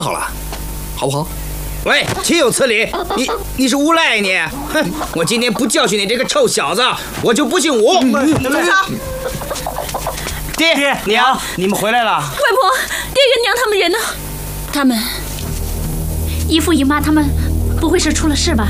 好了，好不好？ 喂，岂有此理！你是诬赖你！哼，我今天不教训你这个臭小子，我就不姓吴。 住手！ 爹娘，你们回来了。 外婆，爹跟娘他们人呢？他们，姨父姨妈他们，不会是出了事吧？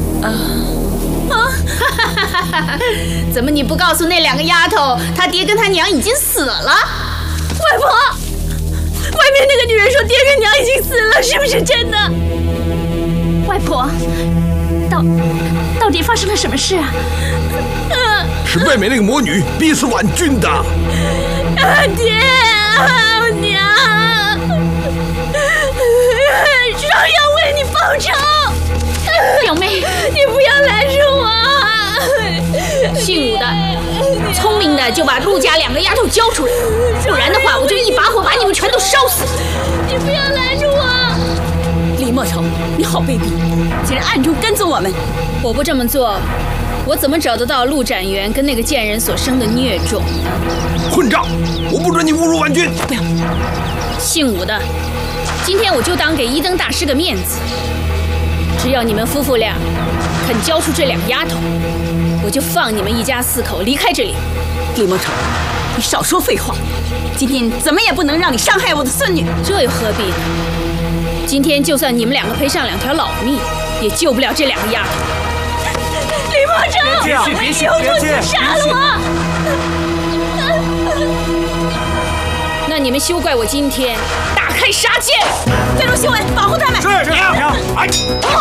怎么你不告诉那2个丫头，他爹跟他娘已经死了？ 外婆，外面那个女人说爹跟娘已经死了，是不是真的？外婆，到底发生了什么事啊？ 是外面那个魔女逼死婉君的。 爹娘，双要为你报仇。表妹，你不要拦住我。 姓武的，聪明的就把陆家2个丫头交出来，不然的话我就一把火把你们全都烧死。 你不要拦住我。 李莫愁，你好卑鄙，竟然暗中跟踪我们！ 我不这么做，我怎么找得到陆展元跟那个贱人所生的孽种？ 混账！我不准你侮辱婉君！ 不要！ 姓武的，今天我就当给一灯大师个面子，只要你们夫妇俩肯交出这2个丫头，我就放你们一家4口离开这里。 李莫愁，你少说废话！今天怎么也不能让你伤害我的孙女。 这又何必呢？今天就算你们2个赔上2条老命，也救不了这2个丫头。 李莫愁， 别去，别去， 别去！杀了我！ 那你们休怪我今天大开杀戒。 飞龙修文，保护他们！ 是娘，哎。